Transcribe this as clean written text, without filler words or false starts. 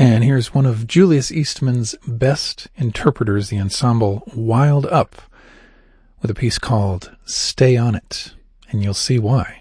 And here's one of Julius Eastman's best interpreters, the ensemble Wild Up, with a piece called Stay On It, and you'll see why.